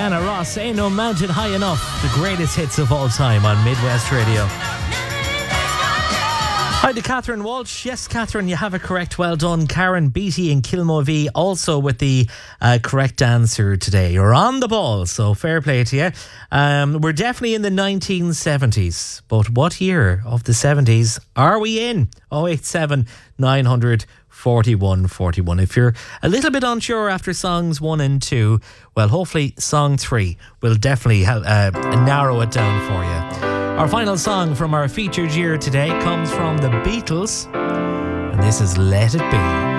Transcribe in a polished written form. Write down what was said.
Diana Ross, Ain't No Mountain High Enough. The greatest hits of all time on Midwest Radio. Hi to Catherine Walsh. Yes, Catherine, you have it correct. Well done. Karen Beattie in Kilmovee also with the correct answer today. You're on the ball, so fair play to you. We're definitely in the 1970s. But what year of the 70s are we in? 087 900 4141. If you're a little bit unsure after songs 1 and 2, well, hopefully song 3 will definitely help narrow it down for you. Our final song from our featured year today comes from the Beatles, and this is Let It Be.